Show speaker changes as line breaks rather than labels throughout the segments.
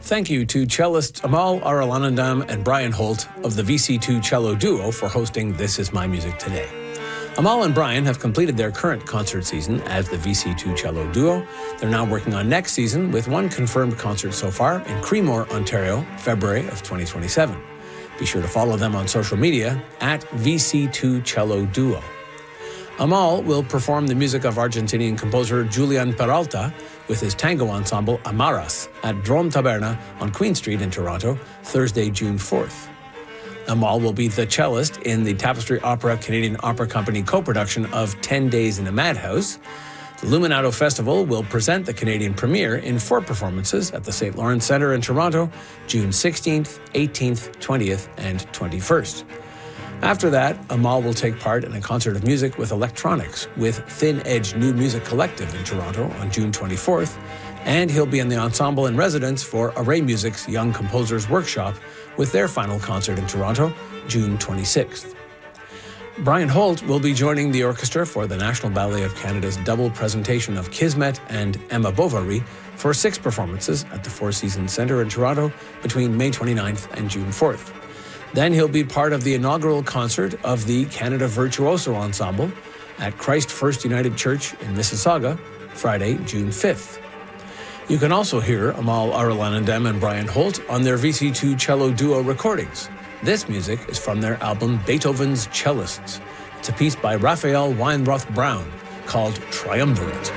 Thank you to cellists Amal Arulanandam and Brian Holt of the VC2 Cello Duo for hosting This Is My Music today. Amal and Brian have completed their current concert season as the VC2 Cello Duo. They're now working on next season with one confirmed concert so far in Creemore, Ontario, February of 2027. Be sure to follow them on social media at VC2 Cello Duo. Amal will perform the music of Argentinian composer Julian Peralta with his tango ensemble Amaras at Drom Taberna on Queen Street in Toronto, Thursday, June 4th. Amal will be the cellist in the Tapestry Opera Canadian Opera Company co-production of 10 Days in a Madhouse. The Luminato Festival will present the Canadian premiere in 4 performances at the St. Lawrence Centre in Toronto, June 16th, 18th, 20th, and 21st. After that, Amal will take part in a concert of music with electronics with Thin Edge New Music Collective in Toronto on June 24th, and he'll be in the ensemble in residence for Array Music's Young Composers Workshop with their final concert in Toronto, June 26th. Brian Holt will be joining the orchestra for the National Ballet of Canada's double presentation of Kismet and Emma Bovary for 6 performances at the Four Seasons Centre in Toronto between May 29th and June 4th. Then he'll be part of the inaugural concert of the Canada Virtuoso Ensemble at Christ First United Church in Mississauga, Friday, June 5th. You can also hear Amal Arulanandam and Brian Holt on their VC2 Cello Duo recordings. This music is from their album Beethoven's Cellists. It's a piece by Raphael Weinroth Brown called Triumvirate.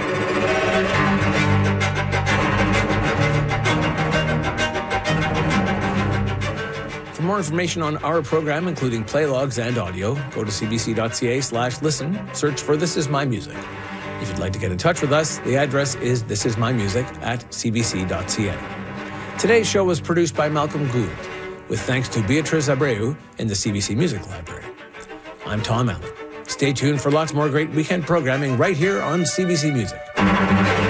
For more information on our program, including playlogs and audio, go to cbc.ca/listen, search for This Is My Music. If you'd like to get in touch with us, the address is thisismymusic@cbc.ca. Today's show was produced by Malcolm Gould, with thanks to Beatriz Abreu in the CBC Music Library. I'm Tom Allen. Stay tuned for lots more great weekend programming right here on CBC Music.